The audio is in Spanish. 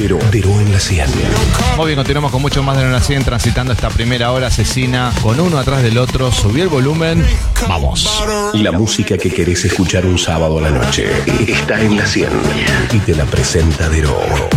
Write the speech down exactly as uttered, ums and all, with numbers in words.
Dero, Dero en la cien. Muy bien, continuamos con mucho más de la cien, transitando esta primera hora asesina con uno atrás del otro. Subí el volumen, vamos. La música que querés escuchar un sábado a la noche está en la cien y te la presenta Dero.